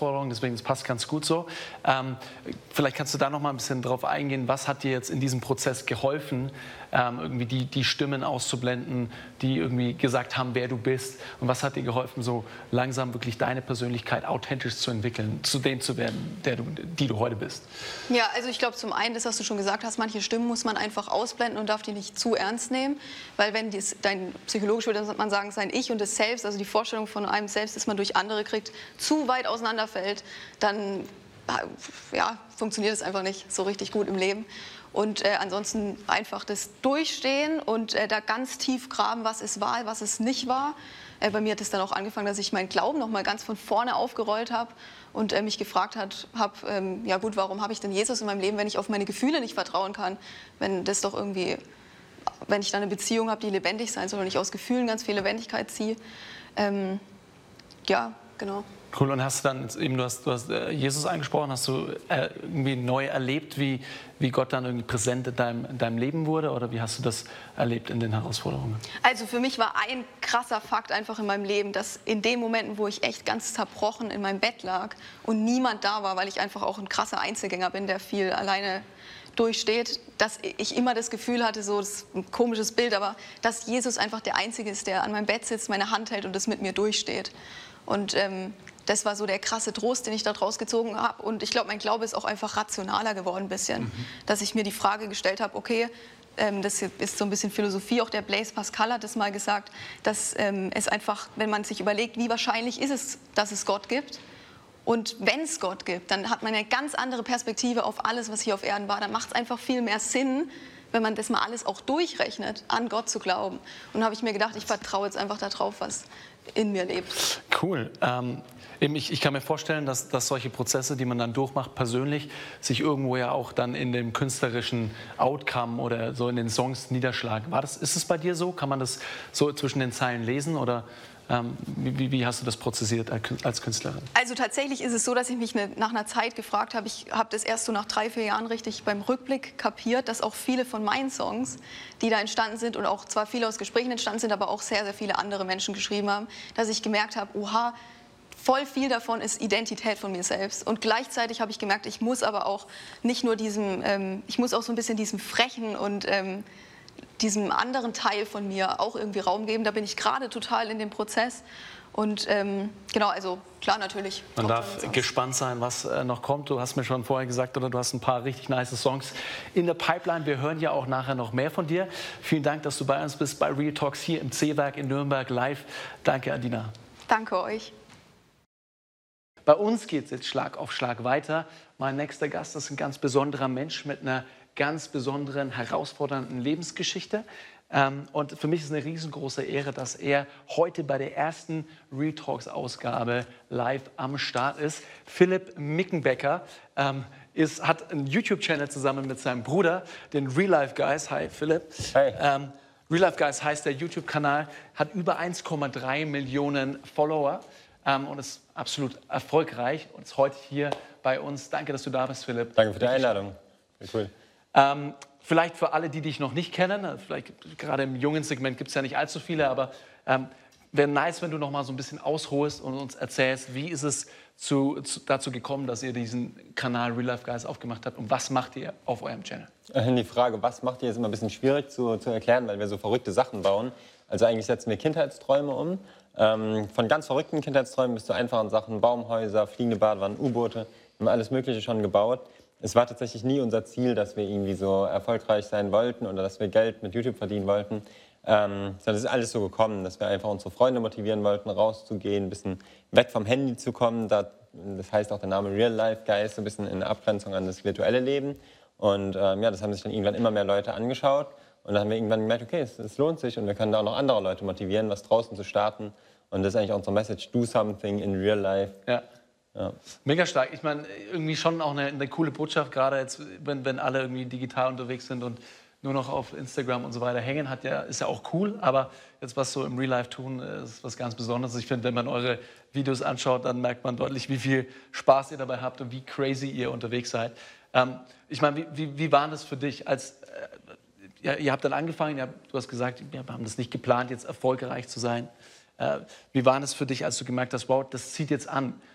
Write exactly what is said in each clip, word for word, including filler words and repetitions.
Herausforderung, deswegen das passt ganz gut so. Ähm, vielleicht kannst du da noch mal ein bisschen drauf eingehen, was hat dir jetzt in diesem Prozess geholfen, ähm, irgendwie die, die Stimmen auszublenden, die irgendwie gesagt haben, wer du bist, und was hat dir geholfen, so langsam wirklich deine Persönlichkeit authentisch zu entwickeln, zu dem zu werden, der du, die du heute bist? Ja, also ich glaube zum einen, das, was du schon gesagt hast, manche Stimmen muss man einfach ausblenden und darf die nicht zu ernst nehmen, weil wenn dies, dein psychologisch würde man sagen, sein Ich und das Selbst, also die Vorstellung von einem selbst, das man durch andere kriegt, zu weit auseinanderfällt, dann ja, funktioniert es einfach nicht so richtig gut im Leben. Und äh, ansonsten einfach das Durchstehen und äh, da ganz tief graben, was es war, was es nicht war. Äh, bei mir hat es dann auch angefangen, dass ich meinen Glauben noch mal ganz von vorne aufgerollt habe und äh, mich gefragt habe, ähm, ja gut, warum habe ich denn Jesus in meinem Leben, wenn ich auf meine Gefühle nicht vertrauen kann, wenn das doch irgendwie, wenn ich dann eine Beziehung habe, die lebendig sein soll und ich aus Gefühlen ganz viel Lebendigkeit ziehe. Ähm, ja, genau. Cool, und hast du dann, eben, du hast, du hast Jesus angesprochen, hast du äh, irgendwie neu erlebt, wie, wie Gott dann irgendwie präsent in deinem, in deinem Leben wurde, oder wie hast du das erlebt in den Herausforderungen? Also für mich war ein krasser Fakt einfach in meinem Leben, dass in den Momenten, wo ich echt ganz zerbrochen in meinem Bett lag und niemand da war, weil ich einfach auch ein krasser Einzelgänger bin, der viel alleine durchsteht, dass ich immer das Gefühl hatte, so, das ist ein komisches Bild, aber dass Jesus einfach der Einzige ist, der an meinem Bett sitzt, meine Hand hält und das mit mir durchsteht. Und ähm, das war so der krasse Trost, den ich da draus gezogen habe. Und ich glaube, mein Glaube ist auch einfach rationaler geworden ein bisschen. Mhm. Dass ich mir die Frage gestellt habe, okay, ähm, das ist so ein bisschen Philosophie, auch der Blaise Pascal hat das mal gesagt, dass ähm, es einfach, wenn man sich überlegt, wie wahrscheinlich ist es, dass es Gott gibt. Und wenn es Gott gibt, dann hat man eine ganz andere Perspektive auf alles, was hier auf Erden war. Dann macht es einfach viel mehr Sinn, wenn man das mal alles auch durchrechnet, an Gott zu glauben. Und dann habe ich mir gedacht, ich vertraue jetzt einfach darauf, was in mir lebt. Cool. Ähm, ich, ich kann mir vorstellen, dass, dass solche Prozesse, die man dann durchmacht, persönlich, sich irgendwo ja auch dann in dem künstlerischen Outcome oder so in den Songs niederschlagen. War das, ist es bei dir so? Kann man das so zwischen den Zeilen lesen, oder ähm, wie, wie hast du das prozessiert als Künstlerin? Also tatsächlich ist es so, dass ich mich ne, nach einer Zeit gefragt habe, ich habe das erst so nach drei, vier Jahren richtig beim Rückblick kapiert, dass auch viele von meinen Songs, die da entstanden sind und auch zwar viele aus Gesprächen entstanden sind, aber auch sehr, sehr viele andere Menschen geschrieben haben, dass ich gemerkt habe, oha, voll viel davon ist Identität von mir selbst. Und gleichzeitig habe ich gemerkt, ich muss aber auch nicht nur diesem, ähm, ich muss auch so ein bisschen diesem frechen und ähm, diesem anderen Teil von mir auch irgendwie Raum geben. Da bin ich gerade total in dem Prozess. Und ähm, genau, also klar, natürlich. Man darf gespannt sein, was äh, noch kommt. Du hast mir schon vorher gesagt, oder du hast ein paar richtig nice Songs in der Pipeline. Wir hören ja auch nachher noch mehr von dir. Vielen Dank, dass du bei uns bist, bei Real Talks hier im C-Werk in Nürnberg live. Danke, Adina. Danke euch. Bei uns geht es jetzt Schlag auf Schlag weiter. Mein nächster Gast ist ein ganz besonderer Mensch mit einer ganz besonderen, herausfordernden Lebensgeschichte. Ähm, und für mich ist es eine riesengroße Ehre, dass er heute bei der ersten Real Talks Ausgabe live am Start ist. Philipp Mickenbecker ähm, ist, hat einen YouTube-Channel zusammen mit seinem Bruder, den Real Life Guys. Hi Philipp. Hi. Ähm, Real Life Guys heißt der YouTube-Kanal, hat über eins Komma drei Millionen Follower. Ähm, und ist absolut erfolgreich und ist heute hier bei uns. Danke, dass du da bist, Philipp. Danke für die Einladung. Sehr cool. Ähm, vielleicht für alle, die dich noch nicht kennen, vielleicht gerade im jungen Segment gibt es ja nicht allzu viele, aber ähm, wäre nice, wenn du noch mal so ein bisschen ausholst und uns erzählst, wie ist es zu, zu, dazu gekommen, dass ihr diesen Kanal Real Life Guys aufgemacht habt und was macht ihr auf eurem Channel? Die Frage, was macht ihr, ist immer ein bisschen schwierig zu, zu erklären, weil wir so verrückte Sachen bauen. Also eigentlich setzen wir Kindheitsträume um. Ähm, von ganz verrückten Kindheitsträumen bis zu einfachen Sachen, Baumhäuser, fliegende Badewannen, U-Boote, wir haben alles Mögliche schon gebaut. Es war tatsächlich nie unser Ziel, dass wir irgendwie so erfolgreich sein wollten oder dass wir Geld mit YouTube verdienen wollten. Ähm, sondern es ist alles so gekommen, dass wir einfach unsere Freunde motivieren wollten, rauszugehen, ein bisschen weg vom Handy zu kommen. Da, das heißt auch der Name Real Life Guys, so ein bisschen in Abgrenzung an das virtuelle Leben. Und ähm, ja, das haben sich dann irgendwann immer mehr Leute angeschaut. Und dann haben wir irgendwann gemerkt, okay, es, es lohnt sich und wir können da auch noch andere Leute motivieren, was draußen zu starten. Und das ist eigentlich unsere Message, do something in real life. Ja. Ja. Mega stark. Ich meine, irgendwie schon auch eine, eine coole Botschaft, gerade jetzt, wenn, wenn alle irgendwie digital unterwegs sind und nur noch auf Instagram und so weiter hängen, hat ja, ist ja auch cool. Aber jetzt was so im Real Life tun, ist was ganz Besonderes. Ich finde, wenn man eure Videos anschaut, dann merkt man deutlich, wie viel Spaß ihr dabei habt und wie crazy ihr unterwegs seid. Ähm, ich meine, wie, wie, wie war das für dich als... Äh, Ja, ihr habt dann angefangen, ihr habt, du hast gesagt, wir haben das nicht geplant, jetzt erfolgreich zu sein. Äh, wie war es für dich, als du gemerkt hast, wow, das zieht jetzt an?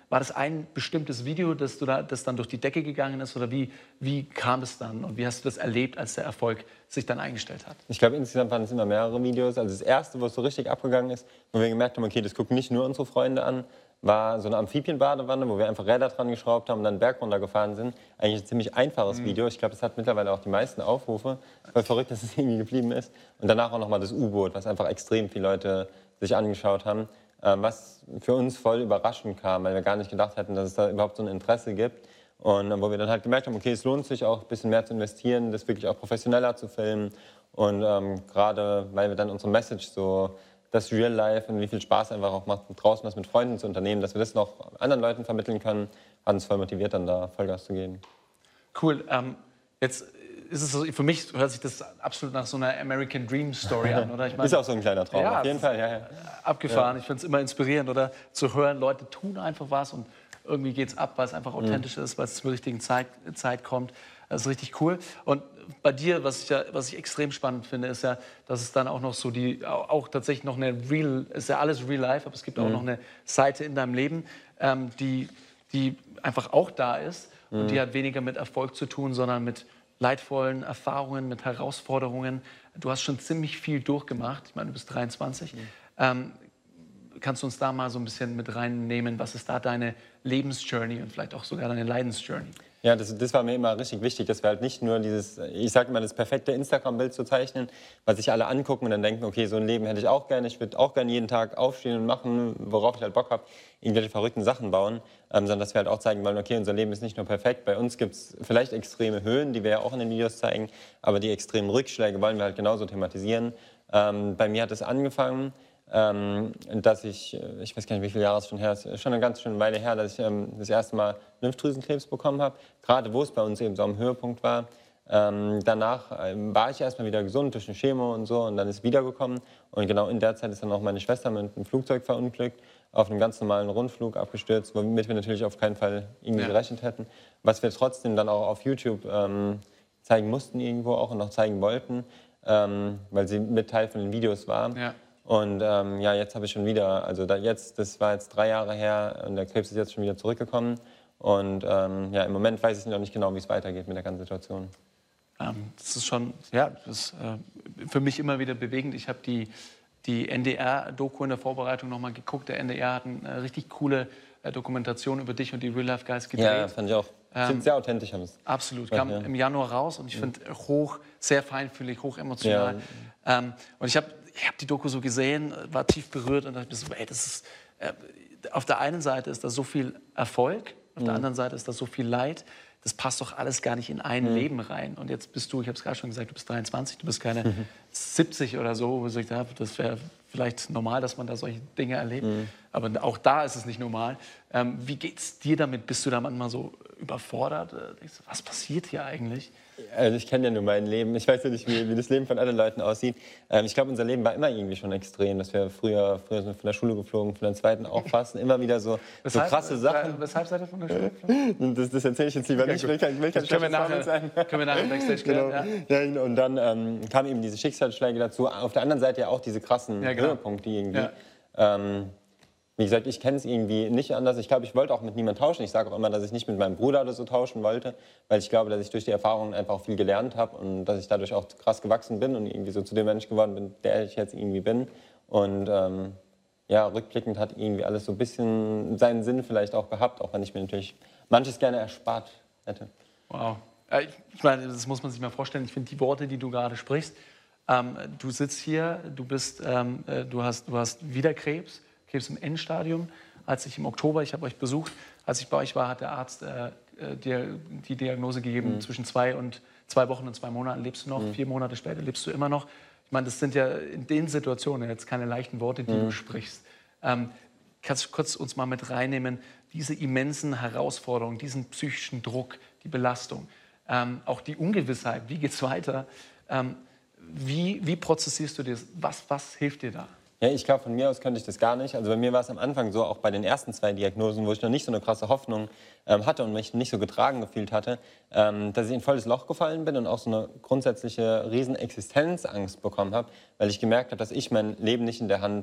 war das ein bestimmtes Video, das, du da, das dann durch die Decke gegangen ist? Oder wie, wie kam es dann? Und wie hast du das erlebt, als der Erfolg sich dann eingestellt hat? Ich glaube, insgesamt waren es immer mehrere Videos. Also das erste, wo es so richtig abgegangen ist, wo wir gemerkt haben, okay, das gucken nicht nur unsere Freunde an, war so eine Amphibienbadewanne, wo wir einfach Räder dran geschraubt haben und dann einen Berg runtergefahren sind. Eigentlich ein ziemlich einfaches mhm. Video. Ich glaube, das hat mittlerweile auch die meisten Aufrufe, weil verrückt, dass es irgendwie geblieben ist. Und danach auch nochmal das U-Boot, was einfach extrem viele Leute sich angeschaut haben. Ähm, was für uns voll überraschend kam, weil wir gar nicht gedacht hätten, dass es da überhaupt so ein Interesse gibt. Und äh, wo wir dann halt gemerkt haben, okay, es lohnt sich auch ein bisschen mehr zu investieren, das wirklich auch professioneller zu filmen. Und ähm, gerade, weil wir dann unsere Message so, das Real Life und wie viel Spaß einfach auch macht, draußen was mit Freunden zu unternehmen, dass wir das noch anderen Leuten vermitteln können, hat uns voll motiviert, dann da Vollgas zu geben. Cool. Ähm, jetzt ist es so, für mich hört sich das absolut nach so einer American Dream Story an, oder? Ich mein, ist auch so ein kleiner Traum, ja, auf jeden Fall. Ja, ja. Abgefahren. Ja. Ich finde es immer inspirierend, oder? Zu hören, Leute tun einfach was und irgendwie geht es ab, weil es einfach authentisch mhm. ist, weil es zur richtigen Zeit, Zeit kommt. Das ist richtig cool. Und bei dir, was ich, ja, was ich extrem spannend finde, ist ja, dass es dann auch noch so die, auch, auch tatsächlich noch eine Real, ist ja alles Real Life, aber es gibt mhm. auch noch eine Seite in deinem Leben, ähm, die, die einfach auch da ist mhm. und die hat weniger mit Erfolg zu tun, sondern mit leidvollen Erfahrungen, mit Herausforderungen. Du hast schon ziemlich viel durchgemacht. Ich meine, du bist dreiundzwanzig. Mhm. Ähm, kannst du uns da mal so ein bisschen mit reinnehmen? Was ist da deine Lebensjourney und vielleicht auch sogar deine Leidensjourney? Ja, das, das war mir immer richtig wichtig, dass wir halt nicht nur dieses, ich sage immer, das perfekte Instagram-Bild zu zeichnen, was sich alle angucken und dann denken, okay, so ein Leben hätte ich auch gerne, ich würde auch gerne jeden Tag aufstehen und machen, worauf ich halt Bock habe, irgendwelche verrückten Sachen bauen, ähm, sondern dass wir halt auch zeigen wollen, okay, unser Leben ist nicht nur perfekt, bei uns gibt es vielleicht extreme Höhen, die wir ja auch in den Videos zeigen, aber die extremen Rückschläge wollen wir halt genauso thematisieren. Ähm, bei mir hat es angefangen, Ähm, dass ich, ich weiß gar nicht, wie viele Jahre es schon her ist, schon eine ganz schöne Weile her, dass ich ähm, das erste Mal Lymphdrüsenkrebs bekommen habe, gerade wo es bei uns eben so am Höhepunkt war. Ähm, danach ähm, war ich erstmal wieder gesund durch eine Chemo und so und dann ist es wiedergekommen und genau in der Zeit ist dann auch meine Schwester mit einem Flugzeug verunglückt, auf einem ganz normalen Rundflug abgestürzt, womit wir natürlich auf keinen Fall irgendwie ja. gerechnet hätten, was wir trotzdem dann auch auf YouTube ähm, zeigen mussten irgendwo auch und auch zeigen wollten, ähm, weil sie mit Teil von den Videos war. Ja. Und ähm, ja, jetzt habe ich schon wieder, also da jetzt, das war jetzt drei Jahre her und der Krebs ist jetzt schon wieder zurückgekommen. Und ähm, ja, im Moment weiß ich noch nicht genau, wie es weitergeht mit der ganzen Situation. Ähm, das ist schon, ja, das ist äh, für mich immer wieder bewegend. Ich habe die, die N D R-Doku in der Vorbereitung nochmal geguckt. Der N D R hat eine äh, richtig coole äh, Dokumentation über dich und die Real Life Guys gedreht. Ja, fand ich auch. Ähm, sind sehr authentisch. Absolut, kam ja. im Januar raus und ich finde hoch, sehr feinfühlig, hoch emotional. Ja. Ähm, und ich habe Ich habe die Doku so gesehen, war tief berührt und dachte mir so, ey, das ist, äh, auf der einen Seite ist da so viel Erfolg, auf mhm. der anderen Seite ist da so viel Leid. Das passt doch alles gar nicht in ein mhm. Leben rein. Und jetzt bist du, ich habe es gerade schon gesagt, du bist dreiundzwanzig, du bist keine mhm. siebzig oder so, wo ich sage, das wäre vielleicht normal, dass man da solche Dinge erlebt. Mhm. Aber auch da ist es nicht normal. Ähm, wie geht's dir damit? Bist du da manchmal so überfordert? Denkst du, was passiert hier eigentlich? Also ich kenne ja nur mein Leben. Ich weiß ja nicht, wie, wie das Leben von anderen Leuten aussieht. Ähm, ich glaube, unser Leben war immer irgendwie schon extrem. Dass wir früher, früher sind wir von der Schule geflogen, von der zweiten auch fast. Immer wieder so, so krasse Sachen. Weshalb seid ihr von der Schule geflogen? Das, das erzähle ich jetzt lieber okay, nicht. Ich will kein, will kein können, wir nachher, sein. können wir nachher im Backstage klären. Genau. Ja. Ja, und dann ähm, kamen eben diese Schicksalsschläge dazu. Auf der anderen Seite ja auch diese krassen ja, genau. Höhepunkte irgendwie. Ja. Ähm, Wie gesagt, ich kenne es irgendwie nicht anders. Ich glaube, ich wollte auch mit niemandem tauschen. Ich sage auch immer, dass ich nicht mit meinem Bruder oder so tauschen wollte, weil ich glaube, dass ich durch die Erfahrungen einfach auch viel gelernt habe und dass ich dadurch auch krass gewachsen bin und irgendwie so zu dem Mensch geworden bin, der ich jetzt irgendwie bin. Und ähm, ja, rückblickend hat irgendwie alles so ein bisschen seinen Sinn vielleicht auch gehabt, auch wenn ich mir natürlich manches gerne erspart hätte. Wow. Ich meine, das muss man sich mal vorstellen. Ich finde die Worte, die du gerade sprichst, ähm, du sitzt hier, du, bist, ähm, du, hast, du hast wieder Krebs. Krebs im Endstadium. Als ich im Oktober, ich habe euch besucht, als ich bei euch war, hat der Arzt äh, dir die Diagnose gegeben, mhm. zwischen zwei, und, zwei Wochen und zwei Monaten lebst du noch, mhm. vier Monate später lebst du immer noch. Ich meine, das sind ja in den Situationen jetzt keine leichten Worte, die mhm. du sprichst. Ähm, kannst du kurz uns mal mit reinnehmen, diese immensen Herausforderungen, diesen psychischen Druck, die Belastung, ähm, auch die Ungewissheit, wie geht es weiter? Ähm, wie, wie prozessierst du das? Was, was hilft dir da? Ja, ich glaube, von mir aus könnte ich das gar nicht. Also bei mir war es am Anfang so, auch bei den ersten zwei Diagnosen, wo ich noch nicht so eine krasse Hoffnung ähm, hatte und mich nicht so getragen gefühlt hatte, ähm, dass ich in ein volles Loch gefallen bin und auch so eine grundsätzliche riesen Existenzangst bekommen habe, weil ich gemerkt habe, dass ich mein Leben nicht in der Hand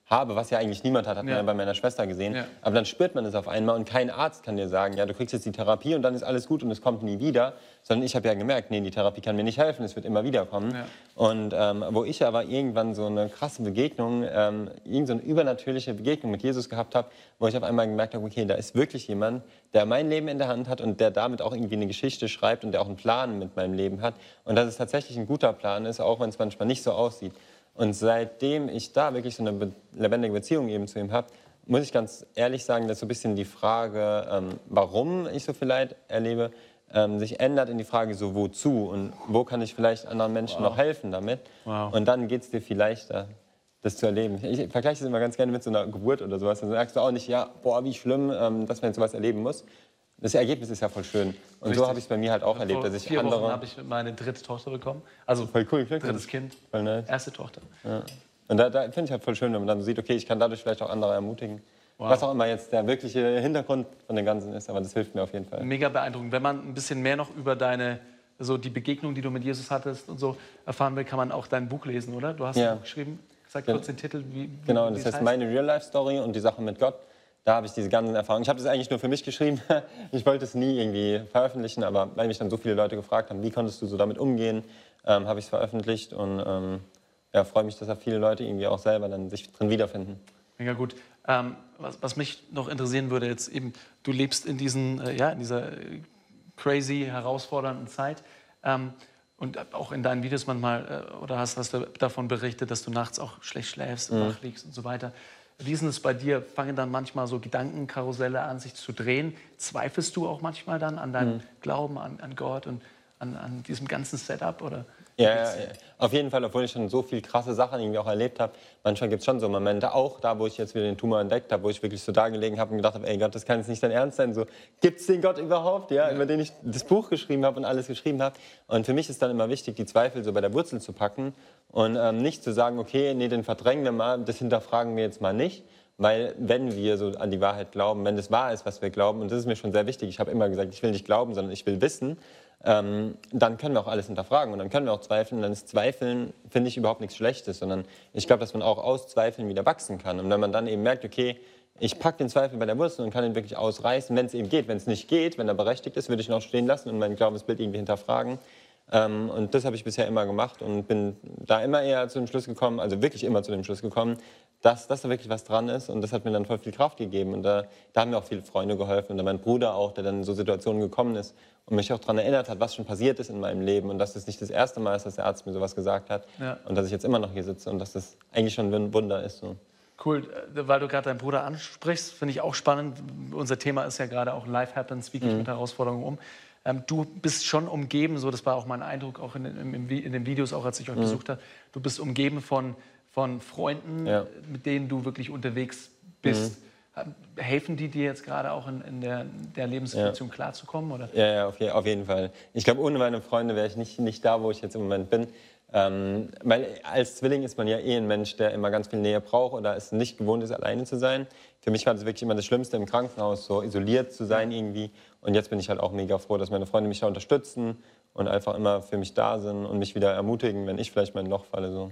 habe, was ja eigentlich niemand hat, hat man Ja. ja bei meiner Schwester gesehen. Ja. Aber dann spürt man es auf einmal und kein Arzt kann dir sagen, ja, du kriegst jetzt die Therapie und dann ist alles gut und es kommt nie wieder. Sondern ich habe ja gemerkt, nee, die Therapie kann mir nicht helfen, es wird immer wieder kommen. Ja. Und ähm, wo ich aber irgendwann so eine krasse Begegnung, ähm, irgend so eine übernatürliche Begegnung mit Jesus gehabt habe, wo ich auf einmal gemerkt habe, okay, da ist wirklich jemand, der mein Leben in der Hand hat und der damit auch irgendwie eine Geschichte schreibt und der auch einen Plan mit meinem Leben hat. Und dass es tatsächlich ein guter Plan ist, auch wenn es manchmal nicht so aussieht. Und seitdem ich da wirklich so eine be- lebendige Beziehung eben zu ihm habe, muss ich ganz ehrlich sagen, dass so ein bisschen die Frage, ähm, warum ich so viel Leid erlebe, ähm, sich ändert in die Frage so, wozu und wo kann ich vielleicht anderen Menschen Wow. noch helfen damit. Wow. Und dann geht es dir viel leichter, das zu erleben. Ich, ich vergleiche das immer ganz gerne mit so einer Geburt oder sowas. Dann sagst du auch nicht, ja, boah, wie schlimm, ähm, dass man jetzt sowas erleben muss. Das Ergebnis ist ja voll schön. Und Richtig. so habe ich es bei mir halt auch erlebt, Vor dass ich vier Wochen andere... habe ich meine dritte Tochter bekommen. Also Voll cool, Glückwunsch. drittes Kind, Voll nice. erste Tochter. Ja. Und da, da finde ich halt voll schön, wenn man dann sieht, okay, ich kann dadurch vielleicht auch andere ermutigen. Wow. Was auch immer jetzt der wirkliche Hintergrund von dem Ganzen ist, aber das hilft mir auf jeden Fall. Mega beeindruckend. Wenn man ein bisschen mehr noch über deine, so die Begegnung, die du mit Jesus hattest und so erfahren will, kann man auch dein Buch lesen, oder? Du hast Ja. ein Buch geschrieben. Sag Ja. kurz den Titel. Wie, wie, Genau, wie das es heißt meine Real-Life-Story und die Sache mit Gott. Da habe ich diese ganzen Erfahrungen. Ich habe das eigentlich nur für mich geschrieben. Ich wollte es nie irgendwie veröffentlichen, aber weil mich dann so viele Leute gefragt haben, wie konntest du so damit umgehen, ähm, habe ich es veröffentlicht und ähm, ja, freue mich, dass da viele Leute irgendwie auch selber dann sich drin wiederfinden. Mega gut. Ähm, was, was mich noch interessieren würde, jetzt eben, du lebst in, diesen, äh, ja, in dieser äh, crazy, herausfordernden Zeit. Ähm, und auch in deinen Videos manchmal, äh, oder hast, hast du davon berichtet, dass du nachts auch schlecht schläfst, Mhm. wach liegst und so weiter. Wie ist denn es bei dir? Fangen dann manchmal so Gedankenkarusselle an, sich zu drehen? Zweifelst du auch manchmal dann an deinem Mhm. Glauben, an, an Gott und an, an diesem ganzen Setup? Oder? Ja, ja, ja, auf jeden Fall, obwohl ich schon so viel krasse Sachen irgendwie auch erlebt habe. Manchmal gibt es schon so Momente, auch da, wo ich jetzt wieder den Tumor entdeckt habe, wo ich wirklich so da gelegen habe und gedacht habe, ey Gott, das kann jetzt nicht dein Ernst sein. So, gibt es den Gott überhaupt, ja, über den ich das Buch geschrieben habe und alles geschrieben habe? Und für mich ist dann immer wichtig, die Zweifel so bei der Wurzel zu packen und ähm, nicht zu sagen, okay, nee, den verdrängen wir mal, das hinterfragen wir jetzt mal nicht. Weil wenn wir so an die Wahrheit glauben, wenn es wahr ist, was wir glauben, und das ist mir schon sehr wichtig, ich habe immer gesagt, ich will nicht glauben, sondern ich will wissen, ähm, dann können wir auch alles hinterfragen und dann können wir auch zweifeln. Und dann ist Zweifeln, finde ich, überhaupt nichts Schlechtes, sondern ich glaube, dass man auch aus Zweifeln wieder wachsen kann. Und wenn man dann eben merkt, okay, ich packe den Zweifel bei der Wurzel und kann ihn wirklich ausreißen, wenn es eben geht. Wenn es nicht geht, wenn er berechtigt ist, würde ich ihn auch stehen lassen und mein Glaubensbild irgendwie hinterfragen. Ähm, und das habe ich bisher immer gemacht und bin da immer eher zu dem Schluss gekommen, also wirklich immer zu dem Schluss gekommen, dass, dass da wirklich was dran ist. Und das hat mir dann voll viel Kraft gegeben. Und da, da haben mir auch viele Freunde geholfen. Und mein Bruder auch, der dann in so Situationen gekommen ist und mich auch daran erinnert hat, was schon passiert ist in meinem Leben. Und dass das nicht das erste Mal ist, dass der Arzt mir sowas gesagt hat. Ja. Und dass ich jetzt immer noch hier sitze und dass das eigentlich schon ein Wunder ist. So. Cool, äh, weil du gerade deinen Bruder ansprichst, finde ich auch spannend. Unser Thema ist ja gerade auch Life Happens, wie gehe ich Mhm. mit Herausforderungen um. Ähm, du bist schon umgeben, so das war auch mein Eindruck, auch in, den- im, in den Videos, auch als ich euch Mhm. besucht habe, du bist umgeben von, von Freunden, Ja. mit denen du wirklich unterwegs bist. Ähm, Helfen die dir jetzt gerade auch in, in der, der Lebenssituation klarzukommen? Oder? Ja, ja, auf, je, auf jeden Fall. Ich glaube, ohne meine Freunde wäre ich nicht, nicht da, wo ich jetzt im Moment bin. Ähm, weil als Zwilling ist man ja eh ein Mensch, der immer ganz viel Nähe braucht oder es nicht gewohnt ist, alleine zu sein. Für mich war das wirklich immer das Schlimmste im Krankenhaus, so isoliert zu sein irgendwie. Und jetzt bin ich halt auch mega froh, dass meine Freunde mich da unterstützen und einfach immer für mich da sind und mich wieder ermutigen, wenn ich vielleicht mal in ein Loch falle. So.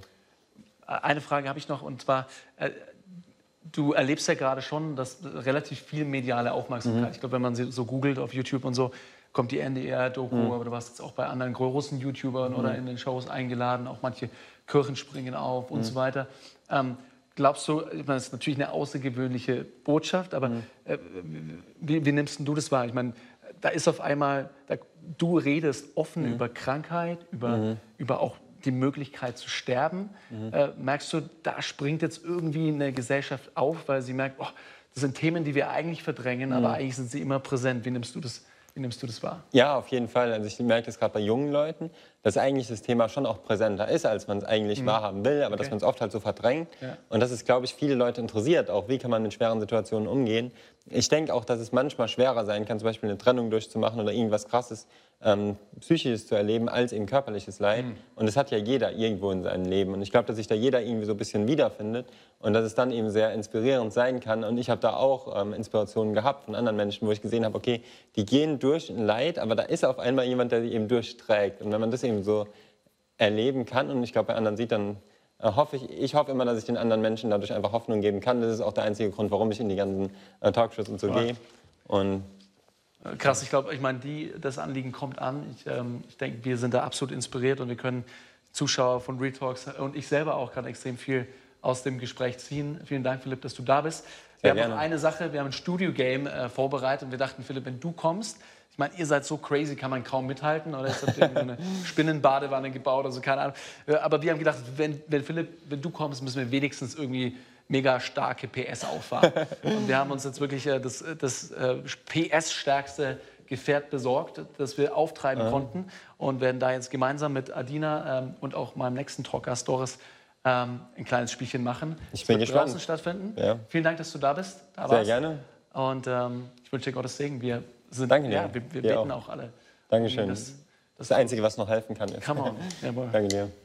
Eine Frage habe ich noch, und zwar, äh, du erlebst ja gerade schon das relativ viel mediale Aufmerksamkeit. Mhm. Ich glaube, wenn man sie so googelt auf YouTube und so, kommt die N D R-Doku, Mhm. aber du warst jetzt auch bei anderen großen YouTubern Mhm. oder in den Shows eingeladen, auch manche Kirchen springen auf und Mhm. so weiter. Ähm, glaubst du, ich meine, das ist natürlich eine außergewöhnliche Botschaft, aber Mhm. äh, wie, wie nimmst denn du das wahr? Ich meine, da ist auf einmal, da, du redest offen Mhm. über Krankheit, über, Mhm. über auch die Möglichkeit zu sterben. Äh, merkst du, da springt jetzt irgendwie eine Gesellschaft auf, weil sie merkt, oh, das sind Themen, die wir eigentlich verdrängen, aber eigentlich sind sie immer präsent. Wie nimmst du das, wie nimmst du das wahr? Ja, auf jeden Fall. Also ich merke das gerade bei jungen Leuten, dass eigentlich das Thema schon auch präsenter ist, als man es eigentlich wahrhaben will, aber dass Okay. man es oft halt so verdrängt. Ja. Und dass es, glaube ich, viele Leute interessiert, auch wie kann man mit schweren Situationen umgehen. Ich denke auch, dass es manchmal schwerer sein kann, zum Beispiel eine Trennung durchzumachen oder irgendwas Krasses ähm, Psychisches zu erleben, als eben körperliches Leid. Und das hat ja jeder irgendwo in seinem Leben. Und ich glaube, dass sich da jeder irgendwie so ein bisschen wiederfindet und dass es dann eben sehr inspirierend sein kann. Und ich habe da auch ähm, Inspirationen gehabt von anderen Menschen, wo ich gesehen habe, okay, die gehen durch ein Leid, aber da ist auf einmal jemand, der sie eben durchträgt. Und wenn man das eben so erleben kann und ich glaube, bei anderen sieht, dann äh, hoffe ich, ich hoffe immer, dass ich den anderen Menschen dadurch einfach Hoffnung geben kann. Das ist auch der einzige Grund, warum ich in die ganzen äh, Talkshows und so Ja. gehe. Und Krass, ich glaube, ich meine, das Anliegen kommt an. Ich, ähm, ich denke, wir sind da absolut inspiriert und wir können Zuschauer von Real Talks und ich selber auch gerade extrem viel aus dem Gespräch ziehen. Vielen Dank, Philipp, dass du da bist. Wir Sehr haben gerne. noch eine Sache, wir haben ein Studio-Game äh, vorbereitet und wir dachten, Philipp, wenn du kommst, ich meine, ihr seid so crazy, kann man kaum mithalten oder jetzt habt ihr irgendwie so eine Spinnenbadewanne gebaut oder so, keine Ahnung. Äh, Aber wir haben gedacht, wenn, wenn Philipp, wenn du kommst, müssen wir wenigstens irgendwie mega starke P S auffahren. Und wir haben uns jetzt wirklich äh, das, das äh, P S-stärkste Gefährt besorgt, das wir auftreiben Ja. konnten und werden da jetzt gemeinsam mit Adina ähm, und auch meinem nächsten Talkgast Doris ähm, ein kleines Spielchen machen. Ich Es bin wird gespannt. draußen stattfinden. Ja. Vielen Dank, dass du da bist. Da Sehr warst. gerne. Und ähm, ich wünsche dir Gottes Segen. Wir sind, Danke dir. ja, wir, wir Dir beten auch. auch alle. Dankeschön. Das, Das ist das Einzige, was noch helfen kann. Jetzt. Come on. Jawohl. Danke dir.